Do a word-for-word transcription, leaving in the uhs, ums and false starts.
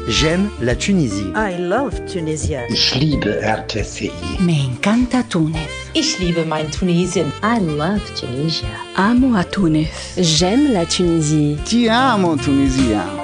J'aime la Tunisie. I love Tunisia. Ich liebe R T C I. Me encanta Túnez. Ich liebe mein Tunesien. I love Tunisia. Amo a Túnez. J'aime la Tunisie. Ti amo, Tunisia.